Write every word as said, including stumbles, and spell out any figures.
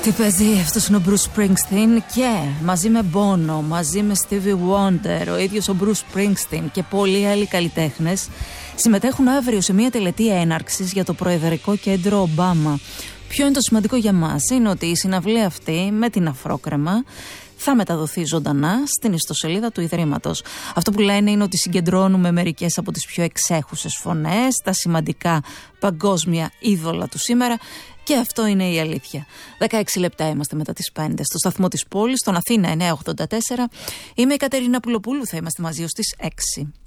Τι παίζει, αυτός είναι ο Bruce Springsteen και μαζί με Bono, μαζί με Stevie Wonder, ο ίδιος ο Bruce Springsteen και πολλοί άλλοι καλλιτέχνες συμμετέχουν αύριο σε μια τελετή έναρξης για το Προεδρικό Κέντρο Ομπάμα. Ποιο είναι το σημαντικό για μας? Είναι ότι η συναυλία αυτή με την αφρόκρεμα θα μεταδοθεί ζωντανά στην ιστοσελίδα του Ιδρύματος. Αυτό που λένε είναι ότι συγκεντρώνουμε μερικές από τις πιο εξέχουσες φωνές, τα σημαντικά παγκόσμια είδωλα του σήμερα, και αυτό είναι η αλήθεια. δεκαέξι λεπτά είμαστε μετά τις πέντε στο σταθμό της πόλης, στον Αθήνα εννιακόσια ογδόντα τέσσερα. Είμαι η Κατερίνα Πουλοπούλου, θα είμαστε μαζί ως τις έξι.